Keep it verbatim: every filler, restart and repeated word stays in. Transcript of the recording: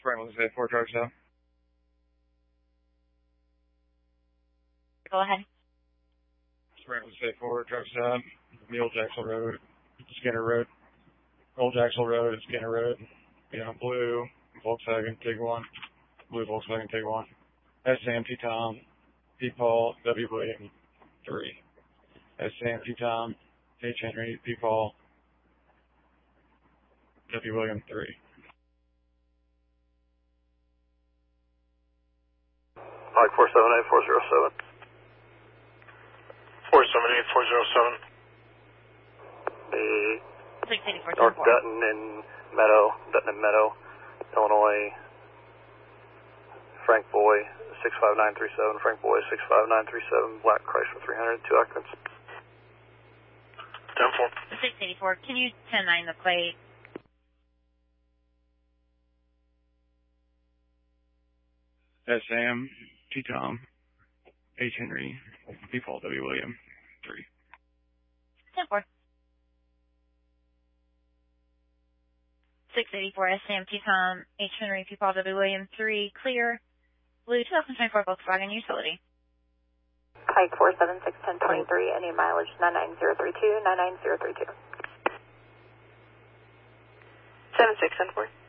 Springfield State four trucks up. Go ahead. Springfield State four trucks up. Mule Jacksel Road, Skinner Road. Old Jacksel Road, Skinner Road. You know, blue Volkswagen Tiguan. Blue Volkswagen Tiguan. S M T Tom. P Paul, W William, three. S M T Tom, H Henry, P Paul, W William, three. Mike four seven eight four zero seven. four seven eight four zero seven. The North Dutton and Meadow, Dutton and Meadow, Illinois, Frank Boy, six five nine three seven, Frank Boy, six five nine three seven, Black Chrysler three hundred, two occupants. ten four. six eighty-four, can you ten nine the plate? S M, T Tom, H Henry, P Paul, W William, three. ten four. six eighty-four, S M, T Tom, H Henry, P Paul, W William, three, clear. Blue twenty twenty-four Volkswagen Utility. Pike four seven six one zero two three, any mileage nine nine zero three two, nine nine zero three two. seven six one four.